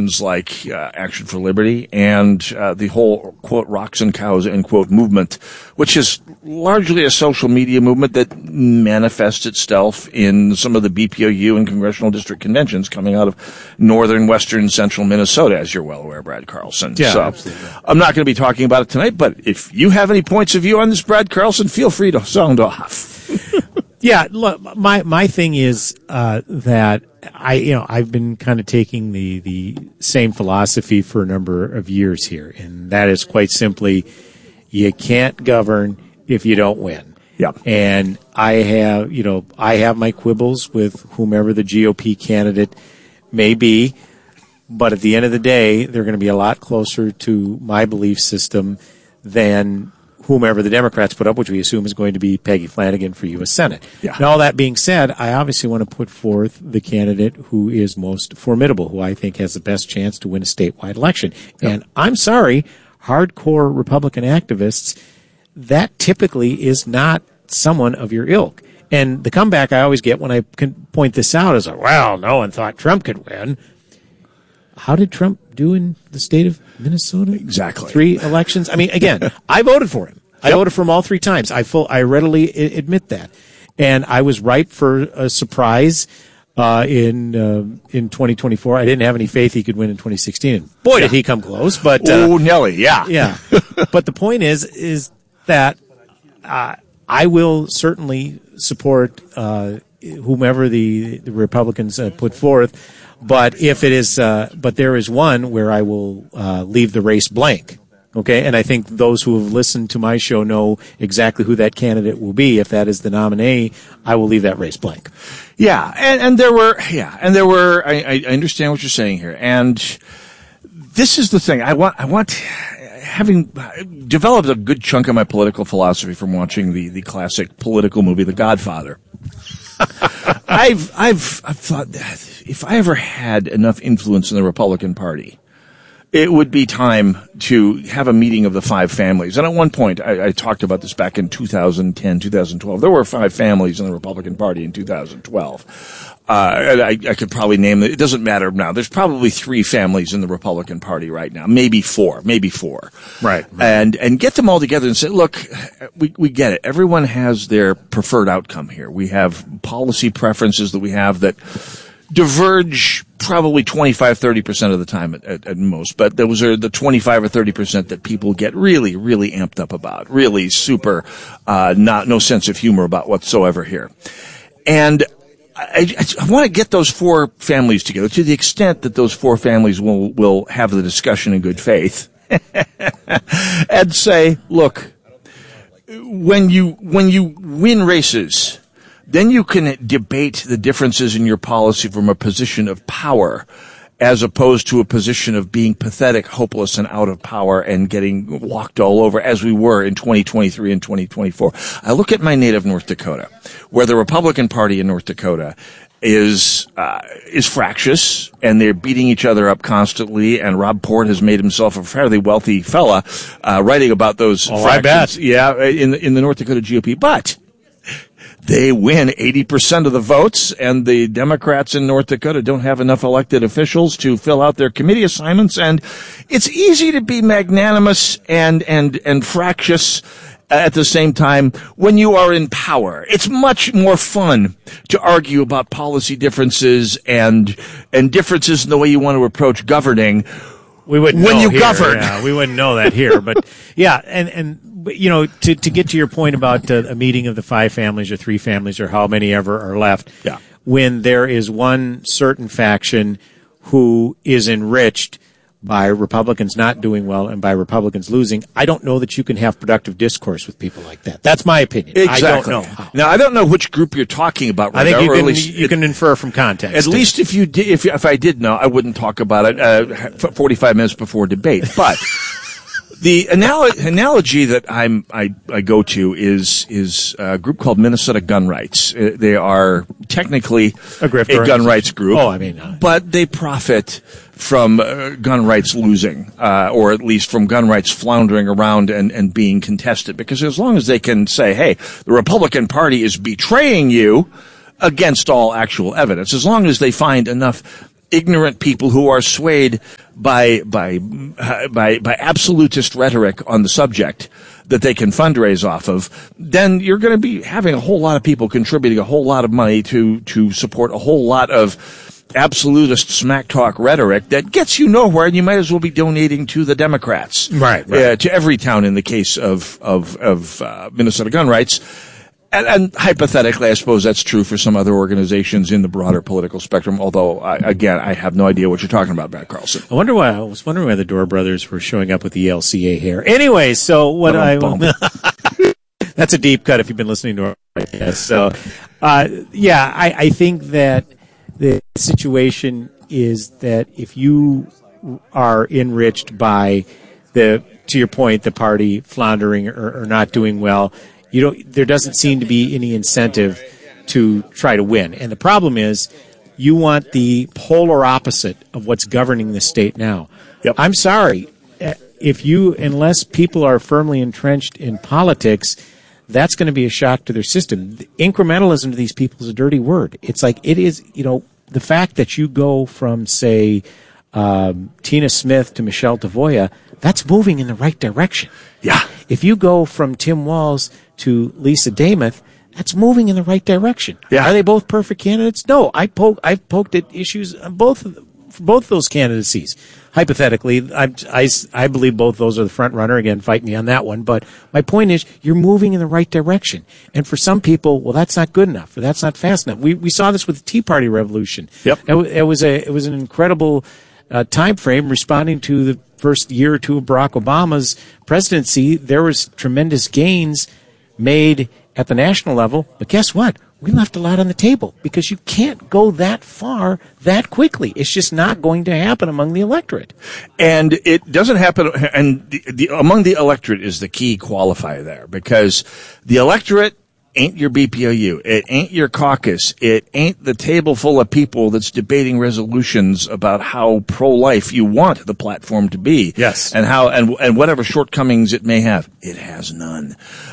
organizations like Action for Liberty and the whole, quote, rocks and cows, end quote, movement, which is largely a social media movement that manifests itself in some of the BPOU and congressional district conventions coming out of northern, western, central Minnesota, as you're well aware, Brad Carlson. Yeah, so absolutely. I'm not going to be talking about it tonight, but if you have any points of view on this, Brad Carlson, feel free to sound off. Yeah, look, my thing is that I've been kind of taking the same philosophy for a number of years here, and that is quite simply, you can't govern if you don't win. Yeah. And I have my quibbles with whomever the GOP candidate may be, but at the end of the day, they're going to be a lot closer to my belief system than whomever the Democrats put up, which we assume is going to be Peggy Flanagan for U.S. Senate. Yeah. Now, all that being said, I obviously want to put forth the candidate who is most formidable, who I think has the best chance to win a statewide election. Yep. And I'm sorry, hardcore Republican activists, that typically is not someone of your ilk. And the comeback I always get when I can point this out is, well, no one thought Trump could win. How did Trump do in the state of Minnesota? Exactly. 3 elections. I mean, again, I voted for him. I voted for him all 3 times. I readily admit that. And I was ripe for a surprise in 2024. I didn't have any faith he could win in 2016. And boy, did he come close. But Nelly, yeah. Yeah. But the point is that I will certainly support whomever the Republicans put forth. But if it is, but there is one where I will leave the race blank. Okay, and I think those who have listened to my show know exactly who that candidate will be. If that is the nominee, I will leave that race blank. Yeah, and there were. I understand what you're saying here, and this is the thing. I want, having developed a good chunk of my political philosophy from watching the classic political movie The Godfather. I've thought that if I ever had enough influence in the Republican Party, it would be time to have a meeting of the 5 families. And at one point, I talked about this back in 2010, 2012. There were 5 families in the Republican Party in 2012. And I could probably name it. It doesn't matter now. There's probably 3 families in the Republican Party right now. Maybe 4. Right. And get them all together and say, look, we get it. Everyone has their preferred outcome here. We have policy preferences that we have that diverge probably 25-30% of the time at most, but those are the 25 or 30% that people get really, really amped up about, really super, no sense of humor about whatsoever here. And I want to get those 4 families together to the extent that those 4 families will have the discussion in good faith and say, look, when you win races, then you can debate the differences in your policy from a position of power as opposed to a position of being pathetic, hopeless, and out of power and getting walked all over as we were in 2023 and 2024. I look at my native North Dakota, where the Republican Party in North Dakota is fractious, and they're beating each other up constantly, and Rob Port has made himself a fairly wealthy fella, writing about those fractions. I bet. Yeah, in the North Dakota GOP. But they win 80% of the votes, and the Democrats in North Dakota don't have enough elected officials to fill out their committee assignments. And it's easy to be magnanimous and fractious at the same time when you are in power. It's much more fun to argue about policy differences and differences in the way you want to approach governing. We wouldn't when know you here. govern. Yeah, we wouldn't know that here, but yeah, and you know, to get to your point about a meeting of the 5 families or 3 families or how many ever are left, yeah, when there is one certain faction who is enriched by Republicans not doing well and by Republicans losing, I don't know that you can have productive discourse with people like that. That's my opinion. Exactly. I don't know how. Now, I don't know which group you're talking about right now. I think you can infer from context. At least if you did, if I did know, I wouldn't talk about it 45 minutes before debate. But the analogy that I go to is a group called Minnesota Gun Rights. They are technically a gun rights group. But they profit from gun rights losing, or at least from gun rights floundering around and being contested. Because as long as they can say, hey, the Republican Party is betraying you against all actual evidence, as long as they find enough ignorant people who are swayed by absolutist rhetoric on the subject that they can fundraise off of, then you're going to be having a whole lot of people contributing a whole lot of money to support a whole lot of absolutist smack talk rhetoric that gets you nowhere, and you might as well be donating to the Democrats, right. To every town in the case of Minnesota gun rights. And hypothetically, I suppose that's true for some other organizations in the broader political spectrum, although, I have no idea what you're talking about, Matt Carlson. I was wondering why the Dorr brothers were showing up with the LCA hair. Anyway, so what that's a deep cut if you've been listening to our podcast. So, I think that the situation is that if you are enriched by to your point, the party floundering or not doing well, there doesn't seem to be any incentive to try to win. And the problem is you want the polar opposite of what's governing the state now. Yep. I'm sorry. Unless people are firmly entrenched in politics, that's going to be a shock to their system. Incrementalism to these people is a dirty word. It's like it is, the fact that you go from, say, Tina Smith to Michelle Tavoya, that's moving in the right direction. Yeah. If you go from Tim Walz to Lisa Damath, that's moving in the right direction. Yeah. Are they both perfect candidates? No. I've poked at issues on both those candidacies. Hypothetically, I believe both those are the front runner. Again, fight me on that one. But my point is, you're moving in the right direction. And for some people, well, that's not good enough, or that's not fast enough. We saw this with the Tea Party revolution. Yep. It was an incredible time frame responding to the first year or two of Barack Obama's presidency. There was tremendous gains made at the national level, but guess what? We left a lot on the table because you can't go that far that quickly. It's just not going to happen among the electorate. And it doesn't happen, and among the electorate is the key qualifier there, because the electorate ain't your BPOU. It ain't your caucus. It ain't the table full of people that's debating resolutions about how pro-life you want the platform to be. Yes. And how, and whatever shortcomings it may have. It has none.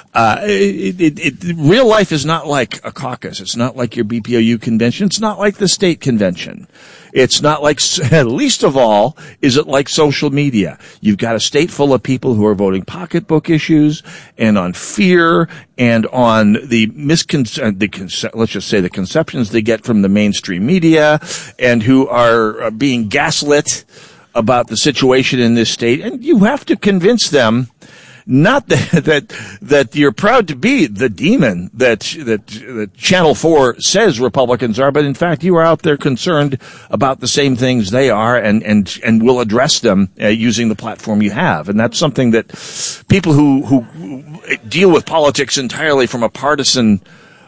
Real life is not like a caucus. It's not like your BPOU convention. It's not like the state convention. It's not like, least of all, is it like social media. You've got a state full of people who are voting pocketbook issues and on fear and on the let's just say the conceptions they get from the mainstream media, and who are being gaslit about the situation in this state. And you have to convince them not that you're proud to be the demon that Channel 4 says Republicans are, but in fact you are out there concerned about the same things they are, and will address them using the platform you have. And that's something that people who deal with politics entirely from a partisan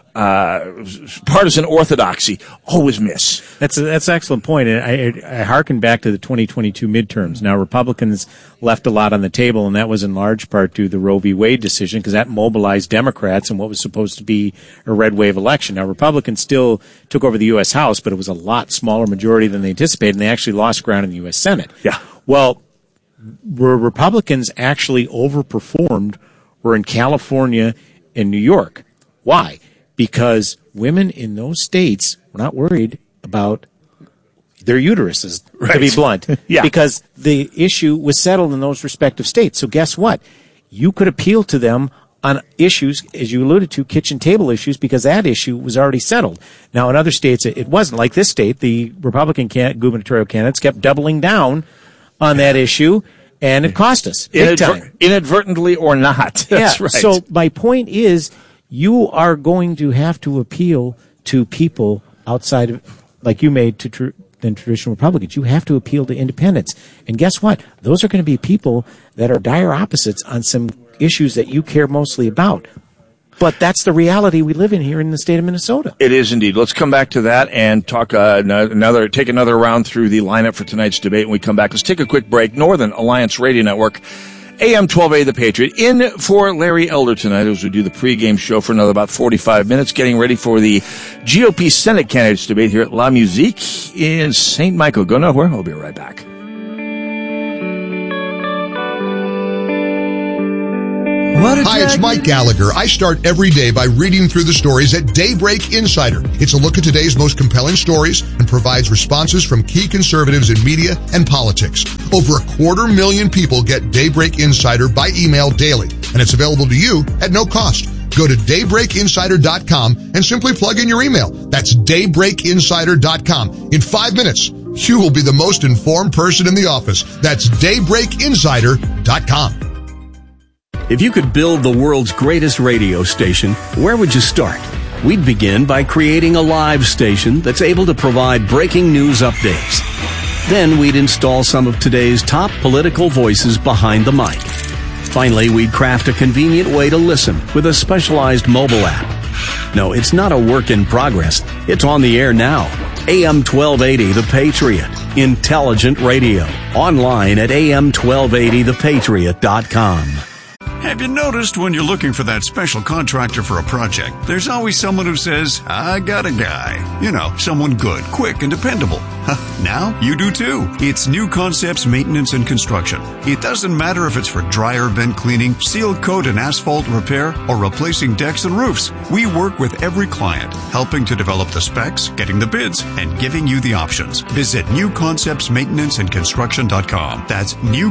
orthodoxy always miss. That's an excellent point. And I hearken back to the 2022 midterms. Now, Republicans left a lot on the table, and that was in large part due to the Roe v. Wade decision, because that mobilized Democrats in what was supposed to be a red wave election. Now, Republicans still took over the U.S. House, but it was a lot smaller majority than they anticipated, and they actually lost ground in the U.S. Senate. Yeah. Well, where Republicans actually overperformed were in California and New York. Why? Because women in those states were not worried about their uteruses, right, to be blunt. Yeah. Because the issue was settled in those respective states. So guess what? You could appeal to them on issues, as you alluded to, kitchen table issues, because that issue was already settled. Now, in other states, it wasn't. Like this state, the Republican gubernatorial candidates kept doubling down on that issue, and it cost us big time. Inadvertently or not. That's right. So my point is, you are going to have to appeal to people outside of, like you made to than traditional Republicans. You have to appeal to independents. And guess what? Those are going to be people that are dire opposites on some issues that you care mostly about. But that's the reality we live in here in the state of Minnesota. It is indeed. Let's come back to that and talk take another round through the lineup for tonight's debate. When we come back, let's take a quick break. Northern Alliance Radio Network, AM 12A, The Patriot. In for Larry Elder tonight as we do the pregame show for another about 45 minutes, getting ready for the GOP Senate candidates debate here at La Musique in St. Michael. Go nowhere. I'll be right back. Hi, it's Mike Gallagher. I start every day by reading through the stories at Daybreak Insider. It's a look at today's most compelling stories and provides responses from key conservatives in media and politics. Over 250,000 people get Daybreak Insider by email daily, and it's available to you at no cost. Go to daybreakinsider.com and simply plug in your email. That's daybreakinsider.com. In 5 minutes, you will be the most informed person in the office. That's daybreakinsider.com. If you could build the world's greatest radio station, where would you start? We'd begin by creating a live station that's able to provide breaking news updates. Then we'd install some of today's top political voices behind the mic. Finally, we'd craft a convenient way to listen with a specialized mobile app. No, it's not a work in progress. It's on the air now. AM 1280 The Patriot. Intelligent radio. Online at am1280thepatriot.com. Have you noticed when you're looking for that special contractor for a project, there's always someone who says, I got a guy. You know, someone good, quick, and dependable. Now you do too. It's New Concepts Maintenance and Construction. It doesn't matter if it's for dryer vent cleaning, seal coat and asphalt repair, or replacing decks and roofs. We work with every client, helping to develop the specs, getting the bids, and giving you the options. Visit newconceptsmaintenanceandconstruction.com. That's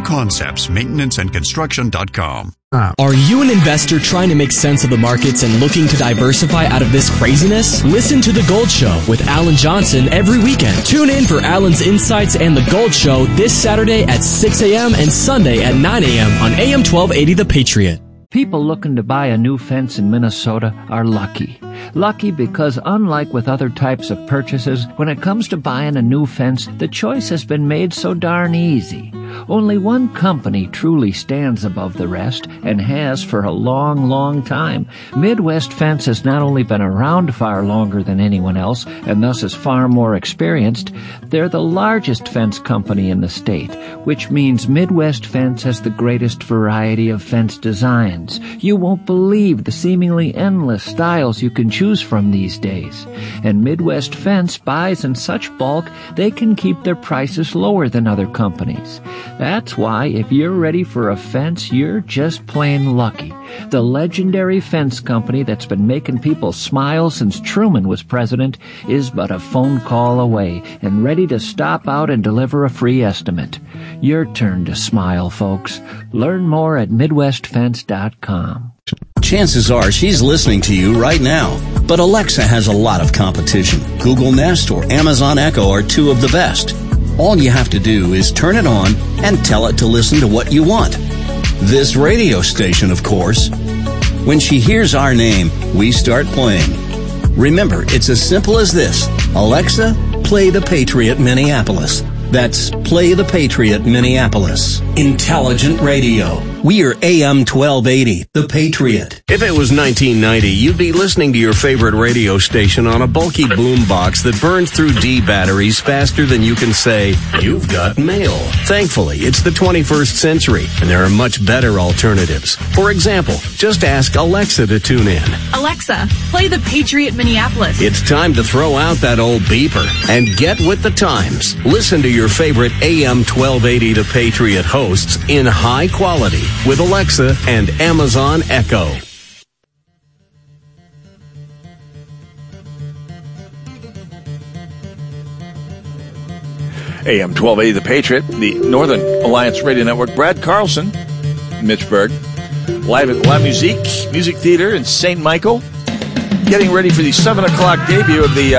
newconceptsmaintenanceandconstruction.com. Are you an investor trying to make sense of the markets and looking to diversify out of this craziness? Listen to The Gold Show with Alan Johnson every weekend. Tune in for Alan's insights and The Gold Show this Saturday at 6 a.m. and Sunday at 9 a.m. on AM 1280 The Patriot. People looking to buy a new fence in Minnesota are lucky. Lucky because unlike with other types of purchases, when it comes to buying a new fence, the choice has been made so darn easy. Only one company truly stands above the rest and has for a long, long time. Midwest Fence has not only been around far longer than anyone else and thus is far more experienced, they're the largest fence company in the state, which means Midwest Fence has the greatest variety of fence designs. You won't believe the seemingly endless styles you can choose from these days. And Midwest Fence buys in such bulk they can keep their prices lower than other companies. That's why if you're ready for a fence, you're just plain lucky. The legendary fence company that's been making people smile since Truman was president is but a phone call away and ready to stop out and deliver a free estimate. Your turn to smile, folks. Learn more at MidwestFence.com. Chances are she's listening to you right now. But Alexa has a lot of competition. Google Nest or Amazon Echo are two of the best. All you have to do is turn it on and tell it to listen to what you want. This radio station, of course. When she hears our name, we start playing. Remember, it's as simple as this. Alexa, play The Patriot Minneapolis. That's Play The Patriot Minneapolis. Intelligent radio. We are AM 1280, The Patriot. If it was 1990, you'd be listening to your favorite radio station on a bulky boombox that burns through D batteries faster than you can say, you've got mail. Thankfully, it's the 21st century, and there are much better alternatives. For example, just ask Alexa to tune in. Alexa, play The Patriot Minneapolis. It's time to throw out that old beeper and get with the times. Listen to your favorite AM 1280 The Patriot hosts in high quality with Alexa and Amazon Echo. AM 1280 The Patriot, the Northern Alliance Radio Network. Brad Carlson, Mitch Berg, live at La Musique Music Theater in St. Michael, getting ready for the 7 o'clock debut of the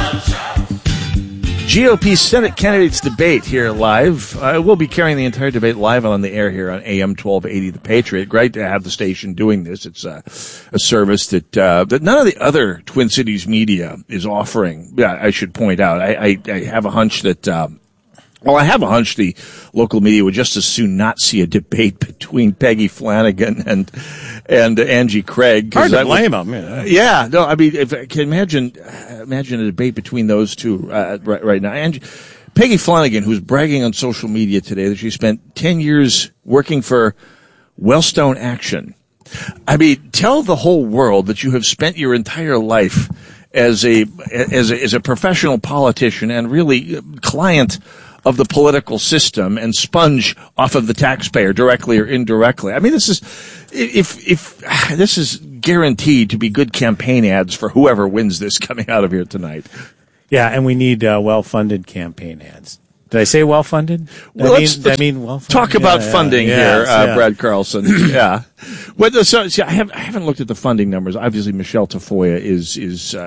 GOP Senate candidates debate here live. We'll be carrying the entire debate live on the air here on AM 1280 The Patriot. Great to have the station doing this. It's a service that none of the other Twin Cities media is offering. Yeah, I should point out. I have a hunch that I have a hunch the local media would just as soon not see a debate between Peggy Flanagan and Angie Craig. Hard to blame them. Yeah, no, I mean, if I can imagine a debate between those two right now. Peggy Flanagan, who's bragging on social media today that she spent 10 years working for Wellstone Action. I mean, tell the whole world that you have spent your entire life as a professional politician and really client of the political system and sponge off of the taxpayer directly or indirectly. I mean, this is if this is guaranteed to be good campaign ads for whoever wins this coming out of here tonight. Yeah, and we need well-funded campaign ads. Did I say well-funded? Well, let's well-funded. Talk about funding here, Brad Carlson. Yeah. Well, so I haven't looked at the funding numbers. Obviously, Michelle Tafoya is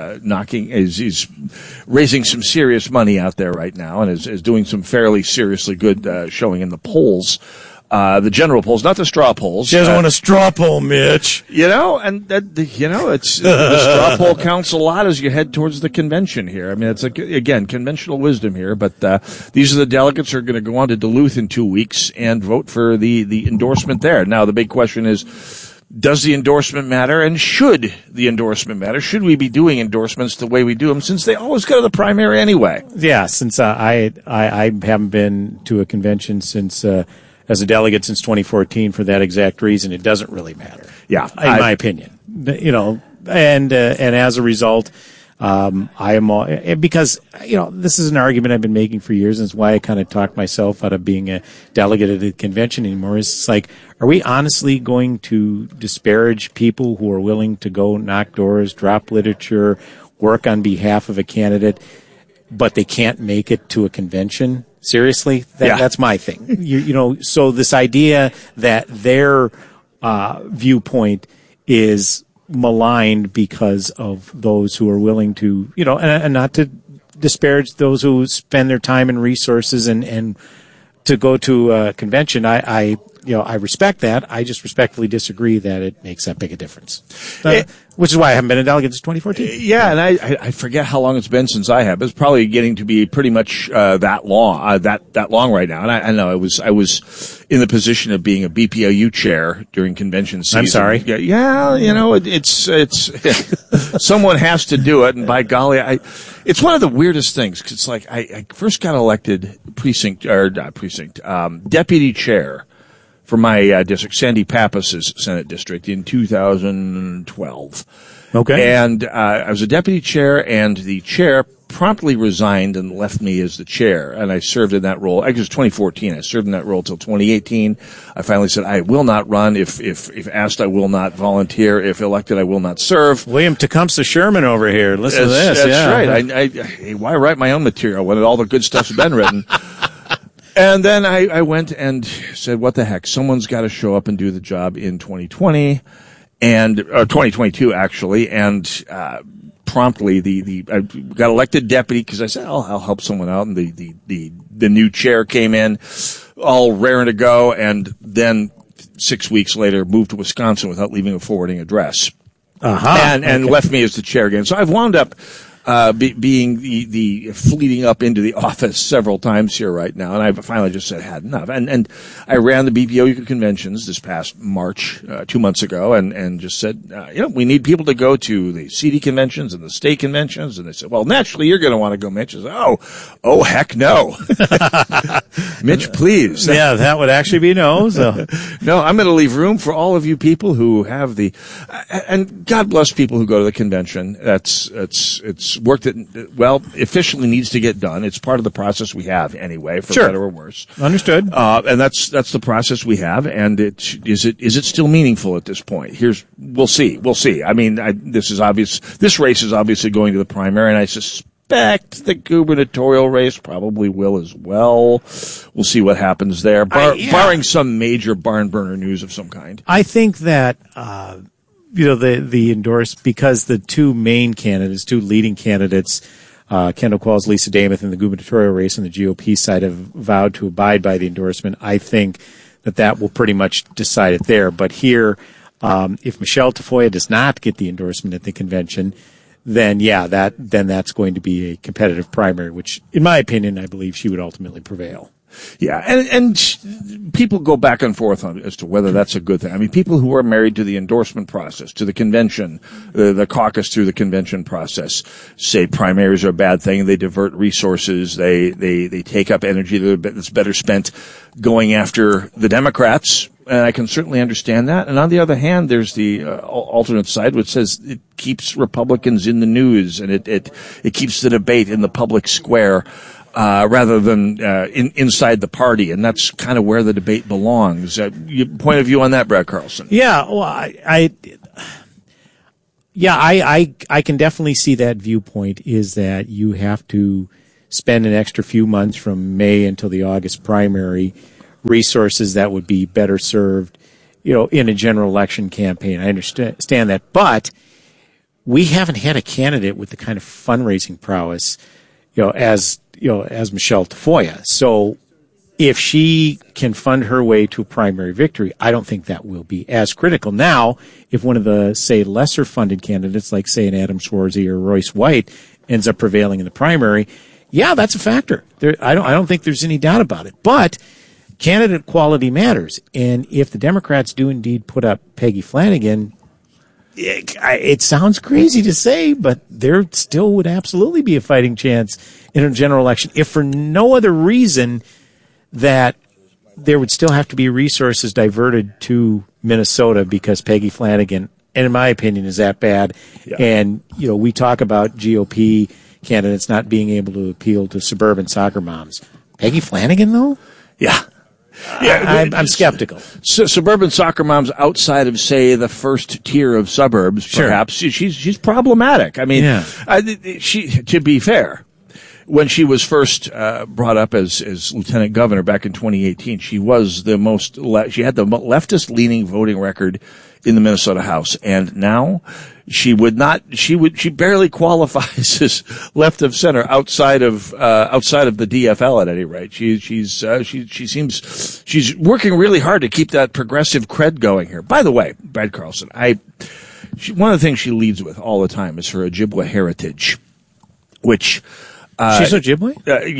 raising some serious money out there right now, and is doing some fairly seriously good showing in the polls. The general polls, not the straw polls. She doesn't want a straw poll, Mitch. And it's the straw poll counts a lot as you head towards the convention here. I mean, it's again conventional wisdom here, but these are the delegates who are going to go on to Duluth in 2 weeks and vote for the endorsement there. Now, the big question is, does the endorsement matter, and should the endorsement matter? Should we be doing endorsements the way we do them, since they always go to the primary anyway? Yeah, since I haven't been to a convention since. As a delegate since 2014 for that exact reason, it doesn't really matter. Yeah. In my opinion. And as a result, I am all, because, this is an argument I've been making for years, and it's why I kind of talked myself out of being a delegate at a convention anymore. It's like, are we honestly going to disparage people who are willing to go knock doors, drop literature, work on behalf of a candidate, but they can't make it to a convention? Seriously? That's my thing. So this idea that their viewpoint is maligned because of those who are willing to, and not to disparage those who spend their time and resources and to go to a convention. I respect that. I just respectfully disagree that it makes that big a difference. Which is why I haven't been a delegate since 2014. Yeah, and I forget how long it's been since I have. It's probably getting to be pretty much that long right now. And I know I was in the position of being a BPOU chair during convention season. I'm sorry. Yeah, it's someone has to do it, and by golly, it's one of the weirdest things, 'cause it's like I first got elected deputy chair for my district, Sandy Pappas's Senate district, in 2012. Okay. And I was a deputy chair, and the chair promptly resigned and left me as the chair. And I served in that role. Actually, it was 2014. I served in that role till 2018. I finally said, I will not run. If asked, I will not volunteer. If elected, I will not serve. William Tecumseh Sherman over here. Listen to this. That's right. Why write my own material when all the good stuff's been written? And then I went and said, what the heck? Someone's got to show up and do the job in 2020 and 2022 actually. And promptly I got elected deputy because I said, I'll help someone out. And the new chair came in all raring to go. And then 6 weeks later moved to Wisconsin without leaving a forwarding address. And left me as the chair again. So I've wound up being the fleeting up into the office several times here right now, and I finally just said had enough. And I ran the BPOU conventions this past March, 2 months ago, and just said, we need people to go to the CD conventions and the state conventions. And they said, well, naturally you're going to want to go, Mitch. I said, oh, heck no. Mitch, please. Yeah, that would actually be no. So no, I'm going to leave room for all of you people who have and God bless people who go to the convention. It's work that, efficiently needs to get done. It's part of the process we have anyway, for better or worse. Understood. And that's the process we have. And is it still meaningful at this point? We'll see. I mean, this is obvious. This race is obviously going to the primary, and I suspect the gubernatorial race probably will as well. We'll see what happens there, barring some major barn burner news of some kind. I think that, the endorsed, because the two leading candidates, Kendall Qualls, Lisa Damoth in the gubernatorial race and the GOP side have vowed to abide by the endorsement. I think that will pretty much decide it there. But here, if Michelle Tafoya does not get the endorsement at the convention, then that's going to be a competitive primary, which, in my opinion, I believe she would ultimately prevail. Yeah, and people go back and forth as to whether that's a good thing. I mean, people who are married to the endorsement process, to the convention, the caucus through the convention process, say primaries are a bad thing. They divert resources. They take up energy that's better spent going after the Democrats. And I can certainly understand that. And on the other hand, there's the alternate side, which says it keeps Republicans in the news and it keeps the debate in the public square. rather than inside the party, and that's kind of where the debate belongs. Point of view on that, Brad Carlson? Yeah, well, I can definitely see that viewpoint, is that you have to spend an extra few months from May until the August primary, resources that would be better served, in a general election campaign. I understand that, but we haven't had a candidate with the kind of fundraising prowess, as Michelle Tafoya. So if she can fund her way to a primary victory, I don't think that will be as critical. Now, if one of the, say, lesser funded candidates, like, say, an Adam Schwarzy or Royce White, ends up prevailing in the primary, yeah, that's a factor. I don't think there's any doubt about it. But candidate quality matters. And if the Democrats do indeed put up Peggy Flanagan, it sounds crazy to say, but there still would absolutely be a fighting chance in a general election, if for no other reason that there would still have to be resources diverted to Minnesota because Peggy Flanagan, and in my opinion, is that bad. Yeah. And, we talk about GOP candidates not being able to appeal to suburban soccer moms. Peggy Flanagan, though? Yeah. I'm skeptical. Suburban soccer moms outside of, say, the first tier of suburbs, perhaps, she's problematic. I mean, to be fair, when she was first brought up as lieutenant governor back in 2018, she was she had the leftist leaning voting record in the Minnesota House, and now she barely qualifies as left of center outside of the DFL at any rate. She seems she's working really hard to keep that progressive cred going here. By the way, Brad Carlson, one of the things she leads with all the time is her Ojibwa heritage, which she's Ojibwe?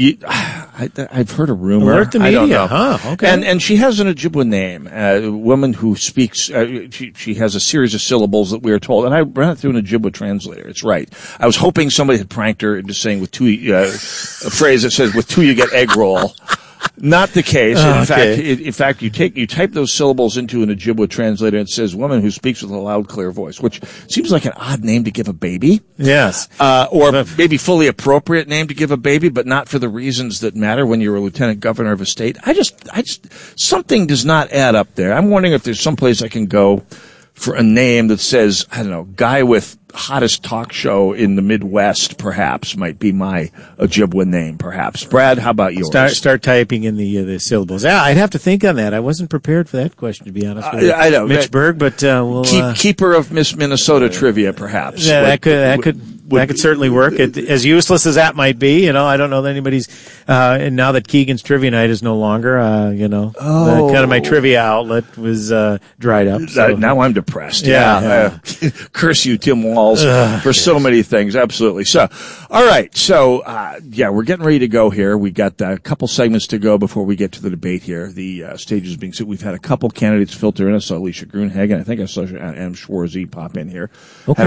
I've heard a rumor. Alert the media. I don't know. Huh, okay. And she has an Ojibwe name, a woman who speaks, she has a series of syllables that we are told, and I ran it through an Ojibwe translator. It's right. I was hoping somebody had pranked her into saying a phrase that says, with two you get egg roll. Not the case. In fact, you type those syllables into an Ojibwe translator, and it says "woman who speaks with a loud, clear voice," which seems like an odd name to give a baby. Yes, or maybe fully appropriate name to give a baby, but not for the reasons that matter when you're a lieutenant governor of a state. I just something does not add up there. I'm wondering if there's some place I can go for a name that says, I don't know, guy with hottest talk show in the Midwest, perhaps, might be my Ojibwe name, perhaps. Brad, how about yours? Start typing in the syllables. Yeah, I'd have to think on that. I wasn't prepared for that question, to be honest with you. I know. Mitch Berg, but we'll... Keeper of Miss Minnesota trivia, perhaps. Yeah, that could certainly work. As useless as that might be, I don't know that anybody's... and now that Keegan's Trivia Night is no longer, kind of my trivia outlet was dried up. So. Now I'm depressed. Yeah. Curse you, Tim Walz, for so many things. Absolutely. So, all right. So, we're getting ready to go here. We got a couple segments to go before we get to the debate here. The stage is being set. We've had a couple candidates filter in. I saw Alicia Gruenhagen. I think I saw Adam Schwarzy pop in here. Okay.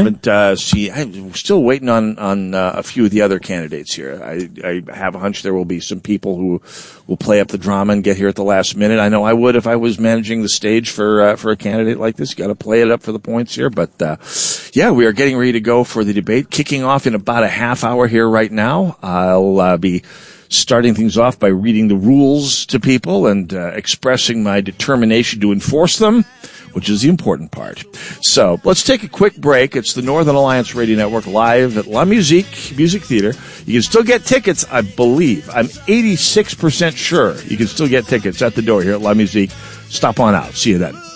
I'm still waiting on a few of the other candidates here. I have a hunch there will be some people who will play up the drama and get here at the last minute. I know I would if I was managing the stage for a candidate like this. You got to play it up for the points here. But we are getting ready to go for the debate, kicking off in about a half hour here right now. I'll be starting things off by reading the rules to people and expressing my determination to enforce them, which is the important part. So let's take a quick break. It's the Northern Alliance Radio Network live at La Musique Music Theater. You can still get tickets, I believe. I'm 86% sure you can still get tickets at the door here at La Musique. Stop on out. See you then.